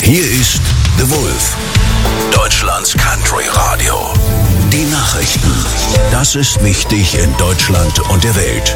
Hier ist The Wolf, Deutschlands Country Radio. Die Nachrichten. Das ist wichtig in Deutschland und der Welt.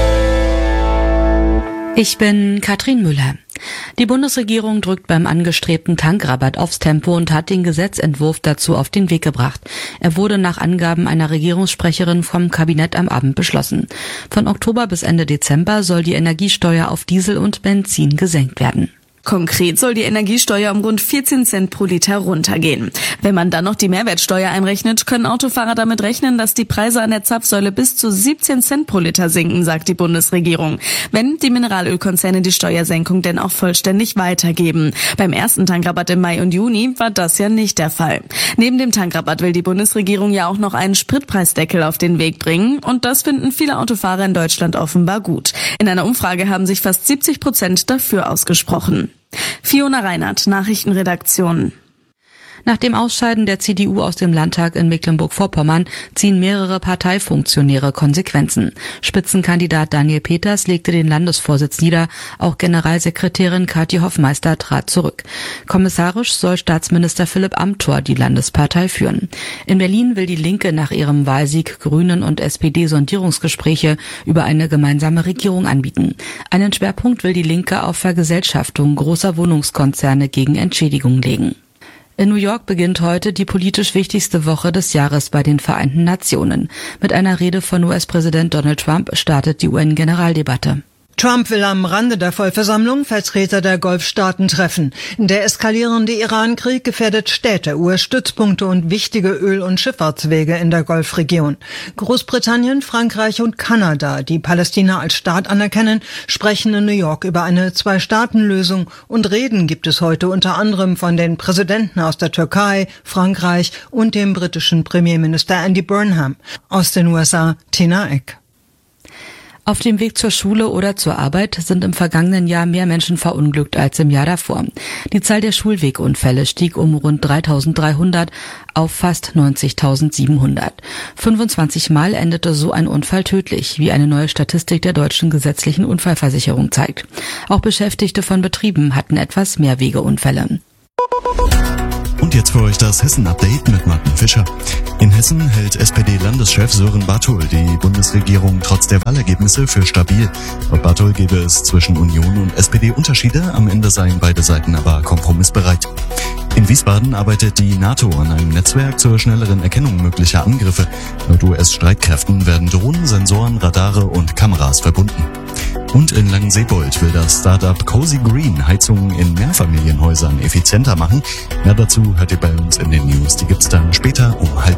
Ich bin Katrin Müller. Die Bundesregierung drückt beim angestrebten Tankrabatt aufs Tempo und hat den Gesetzentwurf dazu auf den Weg gebracht. Er wurde nach Angaben einer Regierungssprecherin vom Kabinett am Abend beschlossen. Von Oktober bis Ende Dezember soll die Energiesteuer auf Diesel und Benzin gesenkt werden. Konkret soll die Energiesteuer um rund 14 Cent pro Liter runtergehen. Wenn man dann noch die Mehrwertsteuer einrechnet, können Autofahrer damit rechnen, dass die Preise an der Zapfsäule bis zu 17 Cent pro Liter sinken, sagt die Bundesregierung. Wenn die Mineralölkonzerne die Steuersenkung denn auch vollständig weitergeben. Beim ersten Tankrabatt im Mai und Juni war das ja nicht der Fall. Neben dem Tankrabatt will die Bundesregierung ja auch noch einen Spritpreisdeckel auf den Weg bringen. Und das finden viele Autofahrer in Deutschland offenbar gut. In einer Umfrage haben sich fast 70% dafür ausgesprochen. Fiona Reinhardt, Nachrichtenredaktion. Nach dem Ausscheiden der CDU aus dem Landtag in Mecklenburg-Vorpommern ziehen mehrere Parteifunktionäre Konsequenzen. Spitzenkandidat Daniel Peters legte den Landesvorsitz nieder, auch Generalsekretärin Kathi Hoffmeister trat zurück. Kommissarisch soll Staatsminister Philipp Amthor die Landespartei führen. In Berlin will die Linke nach ihrem Wahlsieg Grünen und SPD Sondierungsgespräche über eine gemeinsame Regierung anbieten. Einen Schwerpunkt will die Linke auf Vergesellschaftung großer Wohnungskonzerne gegen Entschädigung legen. In New York beginnt heute die politisch wichtigste Woche des Jahres bei den Vereinten Nationen. Mit einer Rede von US-Präsident Donald Trump startet die UN-Generaldebatte. Trump will am Rande der Vollversammlung Vertreter der Golfstaaten treffen. Der eskalierende Iran-Krieg gefährdet Städte, US-Stützpunkte und wichtige Öl- und Schifffahrtswege in der Golfregion. Großbritannien, Frankreich und Kanada, die Palästina als Staat anerkennen, sprechen in New York über eine Zwei-Staaten-Lösung und Reden gibt es heute unter anderem von den Präsidenten aus der Türkei, Frankreich und dem britischen Premierminister Andy Burnham. Aus den USA, Tina Eck. Auf dem Weg zur Schule oder zur Arbeit sind im vergangenen Jahr mehr Menschen verunglückt als im Jahr davor. Die Zahl der Schulwegunfälle stieg um rund 3.300 auf fast 90.700. 25 Mal endete so ein Unfall tödlich, wie eine neue Statistik der Deutschen Gesetzlichen Unfallversicherung zeigt. Auch Beschäftigte von Betrieben hatten etwas mehr Wegeunfälle. Und jetzt für euch das Hessen-Update mit Martin Fischer. In Hessen hält SPD-Landeschef Sören Bartol die Bundesregierung trotz der Wahlergebnisse für stabil. Laut Bartol gebe es zwischen Union und SPD Unterschiede, am Ende seien beide Seiten aber kompromissbereit. In Wiesbaden arbeitet die NATO an einem Netzwerk zur schnelleren Erkennung möglicher Angriffe. Laut US-Streitkräften werden Drohnen, Sensoren, Radare und Kameras verbunden. Und in Langenseebold will das Startup Cozy Green Heizungen in Mehrfamilienhäusern effizienter machen. Mehr dazu hört ihr bei uns in den News. Die gibt's dann später um 12:30.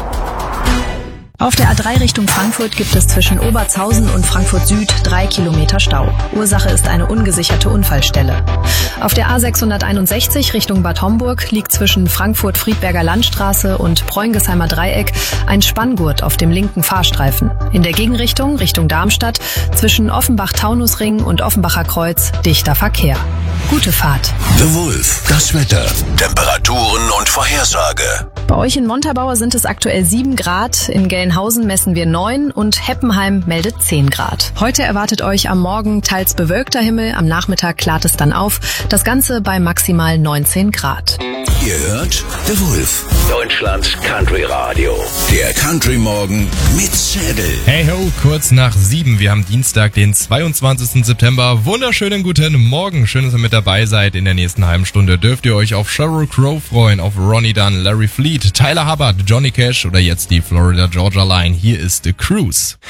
Auf der A3 Richtung Frankfurt gibt es zwischen Obertshausen und Frankfurt Süd 3 Kilometer Stau. Ursache ist eine ungesicherte Unfallstelle. Auf der A661 Richtung Bad Homburg liegt zwischen Frankfurt-Friedberger Landstraße und Preungesheimer Dreieck ein Spanngurt auf dem linken Fahrstreifen. In der Gegenrichtung Richtung Darmstadt zwischen Offenbach-Taunusring und Offenbacher Kreuz dichter Verkehr. Gute Fahrt. The Wolf, das Wetter, Temperaturen und Vorhersage. Bei euch in Montabaur sind es aktuell 7 Grad, in Gelnhausen messen wir 9 und Heppenheim meldet 10 Grad. Heute erwartet euch am Morgen teils bewölkter Himmel, am Nachmittag klart es dann auf, das Ganze bei maximal 19 Grad. Ihr hört The Wolf, Deutschlands Country Radio. Der Country Morgen mit Zedel. Hey ho, kurz nach 7. Wir haben Dienstag, den 22. September. Wunderschönen guten Morgen. Schön, dass ihr mit dabei seid. In der nächsten halben Stunde dürft ihr euch auf Sheryl Crow freuen, auf Ronnie Dunn, Larry Fleet, Tyler Hubbard, Johnny Cash oder jetzt die Florida Georgia Line. Hier ist The Cruise.